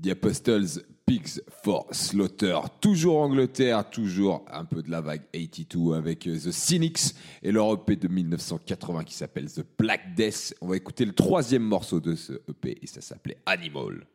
The Apostles, Pigs for Slaughter. Toujours Angleterre, toujours un peu de la vague 82 avec The Cynics et leur EP de 1980 qui s'appelle The Black Death. On va écouter le troisième morceau de ce EP et ça s'appelait Animal.